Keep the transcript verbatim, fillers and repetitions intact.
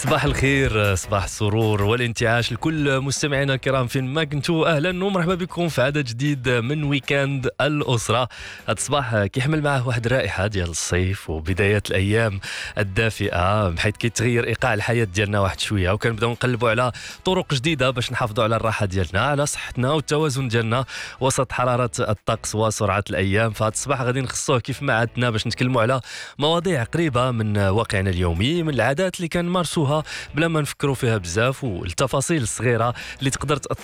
صباح الخير، صباح السرور والانتعاش لكل مستمعينا الكرام فين ما كنتوا. اهلا ومرحبا بكم في عدد جديد من ويكاند الاسره. هذا الصباح كيحمل معه واحد الرائحه ديال الصيف وبدايه الايام الدافئه، بحيث كيتغير ايقاع الحياه ديالنا واحد شويه، وكنبداو نقلبوا على طرق جديده باش نحافظوا على الراحه ديالنا، على صحتنا والتوازن ديالنا وسط حراره الطقس وسرعه الايام. فهذا الصباح غادي نخصوه كيف ما عادنا باش نتكلموا على مواضيع قريبه من واقعنا اليومي، من العادات اللي كنمارسوها بلا ما نفكروا فيها بزاف، والتفاصيل الصغيره اللي تقدر تاثر